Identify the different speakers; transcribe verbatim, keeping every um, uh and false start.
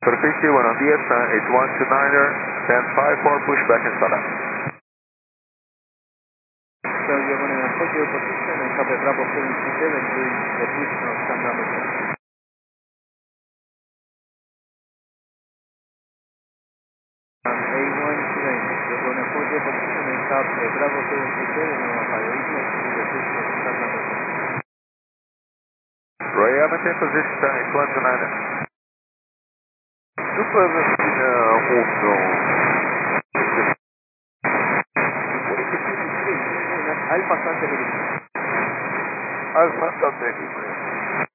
Speaker 1: Superficie, buenos días, eight one two niner, ten five four, pushback and start up.
Speaker 2: So you're going to hold your position and have a Bravo seven three seven doing the push from San Ramon. Um, eight one two nine, you're going to hold your position and have a Bravo seven three seven on a Pioneer doing the push from San Ramon.
Speaker 1: Roy, I maintain position, eight one two niner. Super, uh, hold on.
Speaker 2: Alpha Santa Maria.
Speaker 1: Alpha Santa Maria.